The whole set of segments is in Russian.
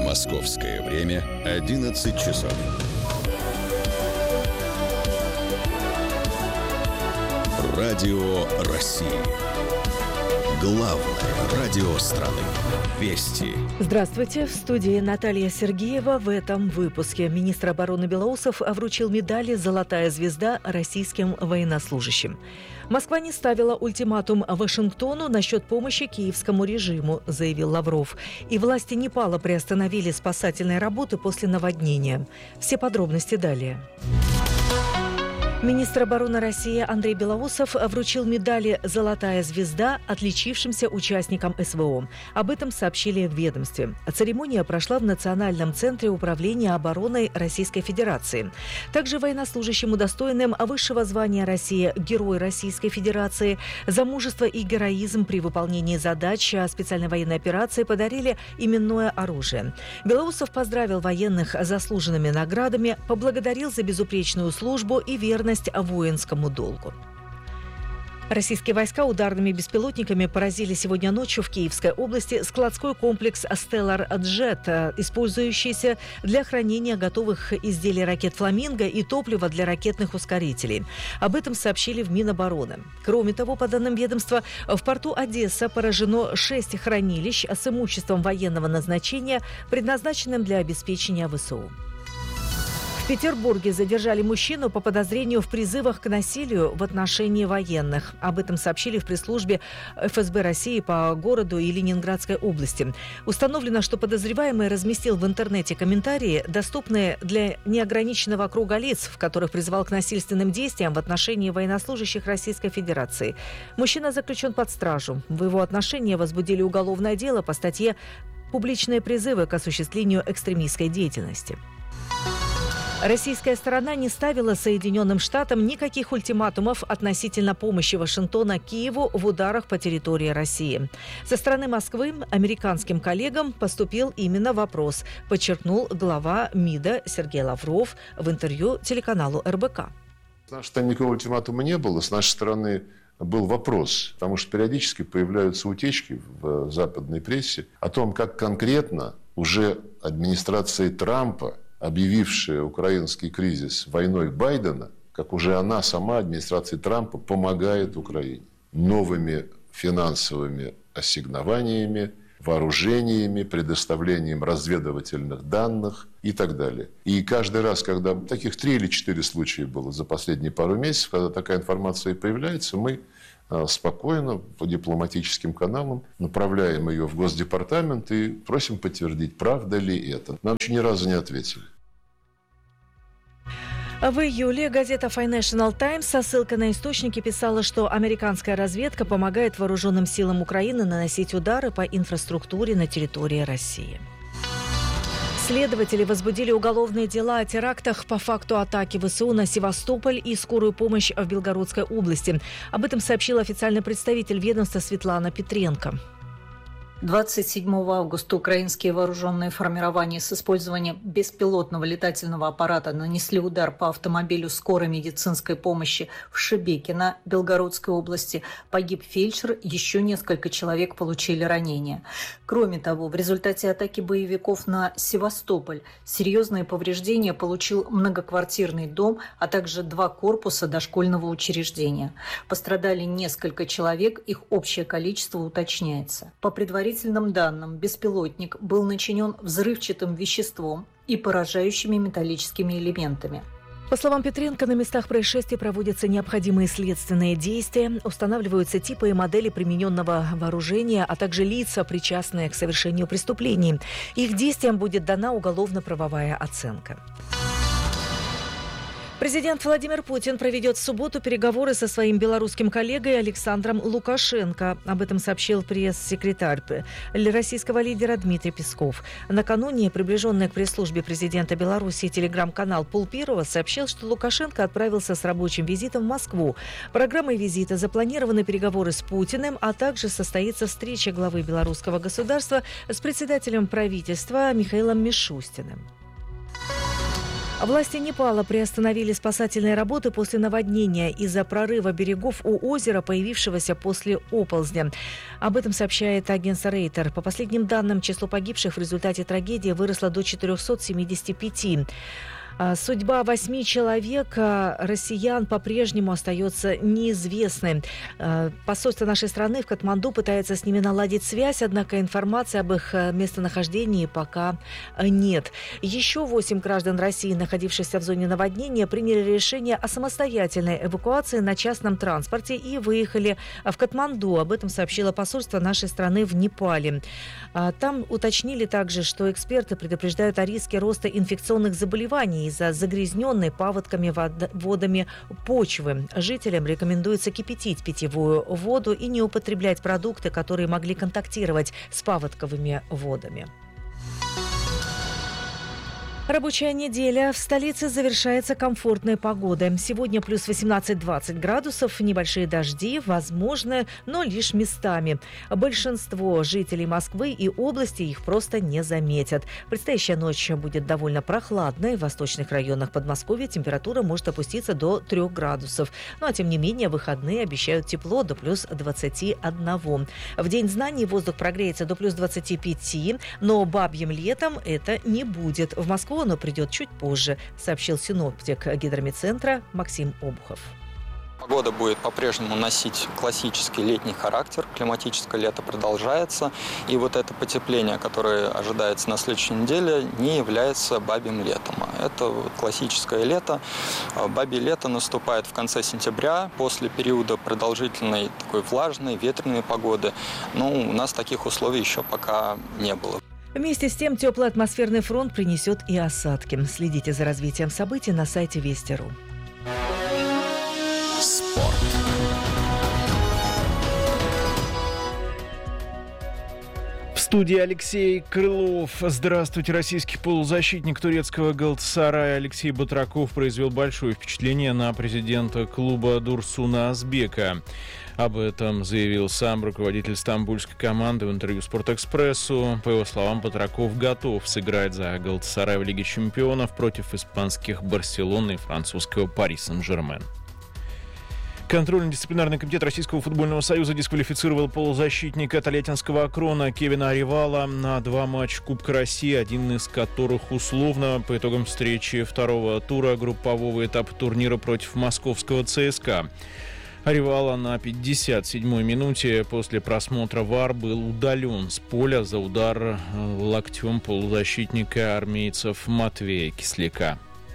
Московское время 11 часов. Радио России. Главное радио страны. Вести. Здравствуйте. В студии Наталья Сергеева. В этом выпуске министр обороны Белоусов вручил медали «Золотая звезда» российским военнослужащим. Москва не ставила ультиматум Вашингтону насчет помощи киевскому режиму, заявил Лавров. И власти Непала приостановили спасательные работы после наводнения. Все подробности далее. Министр обороны России Андрей Белоусов вручил медали «Золотая звезда» отличившимся участникам СВО. Об этом сообщили в ведомстве. Церемония прошла в Национальном центре управления обороной Российской Федерации. Также военнослужащим, удостоенным высшего звания России Герой Российской Федерации, за мужество и героизм при выполнении задач специальной военной операции подарили именное оружие. Белоусов поздравил военных с заслуженными наградами, поблагодарил за безупречную службу и верность воинскому долгу. Российские войска ударными беспилотниками поразили сегодня ночью в Киевской области складской комплекс Stellar Jet, использующийся для хранения готовых изделий ракет «Фламинго» и топлива для ракетных ускорителей. Об этом сообщили в Минобороны. Кроме того, по данным ведомства, в порту Одесса поражено 6 хранилищ с имуществом военного назначения, предназначенным для обеспечения ВСУ. В Петербурге задержали мужчину по подозрению в призывах к насилию в отношении военных. Об этом сообщили в пресс-службе ФСБ России по городу и Ленинградской области. Установлено, что подозреваемый разместил в интернете комментарии, доступные для неограниченного круга лиц, в которых призывал к насильственным действиям в отношении военнослужащих Российской Федерации. Мужчина заключен под стражу. В его отношении возбудили уголовное дело по статье «Публичные призывы к осуществлению экстремистской деятельности». Российская сторона не ставила Соединенным Штатам никаких ультиматумов относительно помощи Вашингтона Киеву в ударах по территории России. Со стороны Москвы американским коллегам поступил именно вопрос, подчеркнул глава МИДа Сергей Лавров в интервью телеканалу РБК. С нашей стороны никакого ультиматума не было, с нашей стороны был вопрос, потому что периодически появляются утечки в западной прессе о том, как конкретно уже администрация Трампа, объявившая украинский кризис войной Байдена, как уже она сама, администрация Трампа, помогает Украине новыми финансовыми ассигнованиями, вооружениями, предоставлением разведывательных данных и так далее. И каждый раз, когда таких 3 или 4 случая было за последние пару месяцев, когда такая информация появляется, мы спокойно по дипломатическим каналам направляем ее в Госдепартамент и просим подтвердить, правда ли это. Нам еще ни разу не ответили. В июле газета Financial Times со ссылкой на источники писала, что американская разведка помогает вооруженным силам Украины наносить удары по инфраструктуре на территории России. Следователи возбудили уголовные дела о терактах по факту атаки ВСУ на Севастополь и скорую помощь в Белгородской области. Об этом сообщил официальный представитель ведомства Светлана Петренко. 27 августа украинские вооруженные формирования с использованием беспилотного летательного аппарата нанесли удар по автомобилю скорой медицинской помощи в Шебекино, Белгородской области. Погиб фельдшер, еще несколько человек получили ранения. Кроме того, в результате атаки боевиков на Севастополь серьезные повреждения получил многоквартирный дом, а также 2 корпуса дошкольного учреждения. Пострадали несколько человек, их общее количество уточняется. По предварительным данным, беспилотник был начинен взрывчатым веществом и поражающими металлическими элементами. По словам Петренко, на местах происшествий проводятся необходимые следственные действия, устанавливаются типы и модели примененного вооружения, а также лица, причастные к совершению преступлений. Их действиям будет дана уголовно-правовая оценка. Президент Владимир Путин проведет в субботу переговоры со своим белорусским коллегой Александром Лукашенко. Об этом сообщил пресс-секретарь российского лидера Дмитрий Песков. Накануне приближенный к пресс-службе президента Беларуси телеграм-канал Пул-Первого сообщил, что Лукашенко отправился с рабочим визитом в Москву. Программой визита запланированы переговоры с Путиным, а также состоится встреча главы белорусского государства с председателем правительства Михаилом Мишустиным. Власти Непала приостановили спасательные работы после наводнения из-за прорыва берегов у озера, появившегося после оползня. Об этом сообщает агентство Рейтер. По последним данным, число погибших в результате трагедии выросло до 475. Судьба 8 человек, россиян, по-прежнему остается неизвестной. Посольство нашей страны в Катманду пытается с ними наладить связь, однако информации об их местонахождении пока нет. Еще 8 граждан России, находившихся в зоне наводнения, приняли решение о самостоятельной эвакуации на частном транспорте и выехали в Катманду. Об этом сообщило посольство нашей страны в Непале. Там уточнили также, что эксперты предупреждают о риске роста инфекционных заболеваний из-за загрязненной паводками водами почвы. Жителям рекомендуется кипятить питьевую воду и не употреблять продукты, которые могли контактировать с паводковыми водами. Рабочая неделя в столице завершается комфортной погодой. Сегодня плюс 18-20 градусов, небольшие дожди возможны, но лишь местами. Большинство жителей Москвы и области их просто не заметят. Предстоящая ночь будет довольно прохладной. В восточных районах Подмосковья температура может опуститься до 3 градусов. Ну а тем не менее, выходные обещают тепло до плюс 21. В День знаний воздух прогреется до плюс 25, но бабьим летом это не будет. В Москву оно придет чуть позже, сообщил синоптик Гидрометцентра Максим Обухов. Погода будет по-прежнему носить классический летний характер, климатическое лето продолжается, и вот это потепление, которое ожидается на следующей неделе, не является бабьим летом. Это классическое лето. Бабье лето наступает в конце сентября, после периода продолжительной такой влажной, ветреной погоды. Но у нас таких условий еще пока не было. Вместе с тем, теплый атмосферный фронт принесет и осадки. Следите за развитием событий на сайте Вести.ру. Спорт. В студии Алексей Крылов. Здравствуйте. Российский полузащитник турецкого Галатасарая Алексей Батраков произвел большое впечатление на президента клуба Дурсуна Азбека. Об этом заявил сам руководитель стамбульской команды в интервью «Спортэкспрессу». По его словам, Батраков готов сыграть за Галатасарай в Лиге чемпионов против испанских «Барселоны» и французского «Пари Сен-Жермен». Контрольно-дисциплинарный комитет Российского футбольного союза дисквалифицировал полузащитника Тольяттинского «Акрона» Кевина Аривала на 2 матча Кубка России, один из которых условно по итогам встречи второго тура группового этапа турнира против московского ЦСКА. Аривала на 57-й минуте после просмотра ВАР был удален с поля за удар локтем полузащитника армейцев Матвея Кисляка.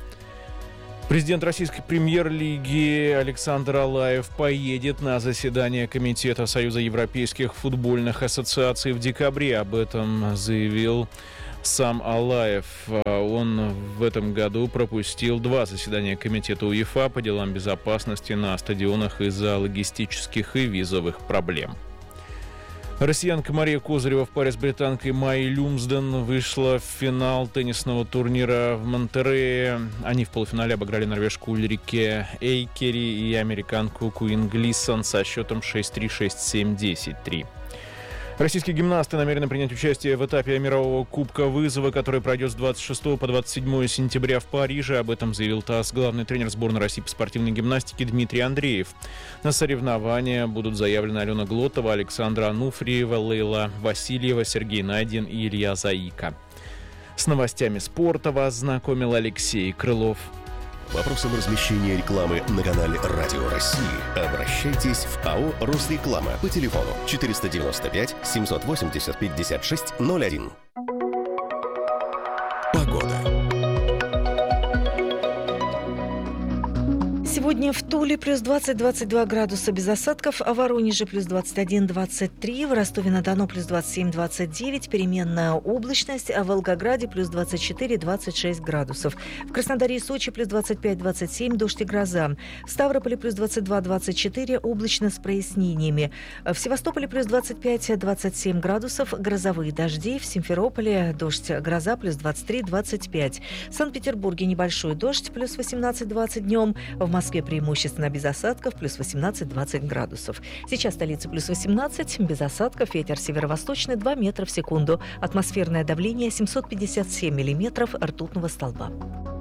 Президент российской премьер-лиги Александр Алаев поедет на заседание Комитета Союза европейских футбольных ассоциаций в декабре. Об этом заявил сам Алаев. Он в этом году пропустил 2 заседания Комитета УЕФА по делам безопасности на стадионах из-за логистических и визовых проблем. Россиянка Мария Козырева в паре с британкой Майей Люмсден вышла в финал теннисного турнира в Монтеррее. Они в полуфинале обыграли норвежку Ульрике Эйкери и американку Куин Глиссон со счетом 6-3, 6-7, 10-3. Российские гимнасты намерены принять участие в этапе мирового Кубка Вызова, который пройдет с 26 по 27 сентября в Париже. Об этом заявил ТАСС главный тренер сборной России по спортивной гимнастике Дмитрий Андреев. На соревнования будут заявлены Алена Глотова, Александра Ануфриева, Лейла Васильева, Сергей Найдин и Илья Заика. С новостями спорта вас знакомил Алексей Крылов. Вопросам размещения рекламы на канале Радио России обращайтесь в АО «Росреклама» по телефону 495 780 56 01. Погода. Сегодня в Туле плюс 20-22 градуса без осадков, а в Воронеже плюс 21-23, в Ростове-на-Дону плюс 27-29, переменная облачность, а в Волгограде плюс 24-26 градусов. В Краснодаре и Сочи плюс 25-27, дождь и гроза. В Ставрополе плюс 22-24, облачно с прояснениями. В Севастополе плюс 25-27 градусов, грозовые дожди. В Симферополе дождь, гроза плюс 23-25. В Санкт-Петербурге небольшой дождь плюс 18-20 днем. В Москве преимущественно без осадков, плюс 18-20 градусов. Сейчас в столице плюс 18, без осадков, ветер северо-восточный 2 метра в секунду. Атмосферное давление 757 миллиметров ртутного столба.